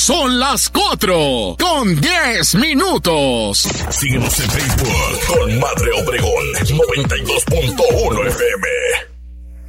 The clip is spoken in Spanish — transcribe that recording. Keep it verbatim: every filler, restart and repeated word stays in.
Son las cuatro con diez minutos. Síguenos en Facebook con Madre Obregón noventa y dos